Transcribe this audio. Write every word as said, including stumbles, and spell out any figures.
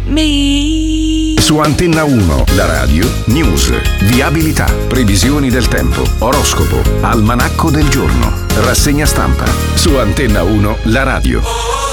me. Su Antenna uno, la radio, news, viabilità, previsioni del tempo, oroscopo, almanacco del giorno, rassegna stampa. Su Antenna uno, la radio.